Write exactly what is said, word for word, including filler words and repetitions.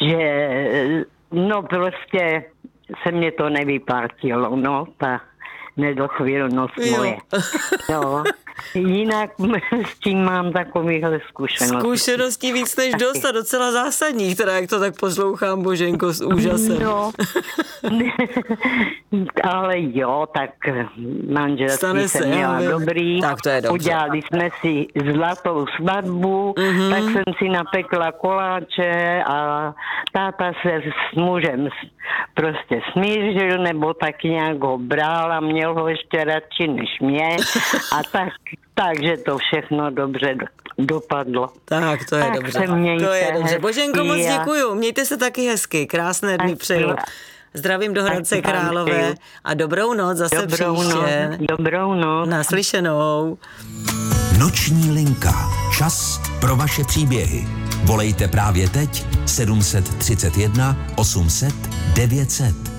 že no prostě se mě to nevyplatilo, no, ta nedochvilnost moje. No, jinak s tím mám takovýhle zkušenosti. Zkušeností víc než dost a docela zásadních, teda jak to tak poslouchám, Boženko, s úžasem. No, ale jo, tak manželství jsem měla dobrý. Tak to je dobře. Udělali jsme si zlatou svatbu, mm-hmm. tak jsem si napekla koláče a táta se s mužem prostě smířil, nebo tak nějak ho bral a měl ho ještě radši než mě a tak, takže to všechno dobře do, dopadlo. Tak, to je tak dobře. To je dobře. Boženko, moc děkuju. Mějte se taky hezky. Krásné dny přeju. Zdravím do Hradce Králové a dobrou noc zase dobrou příště. Noc, dobrou noc. Naslyšenou. Noční linka. Čas pro vaše příběhy. Volejte právě teď sedm set třicet jedna osm set devět set.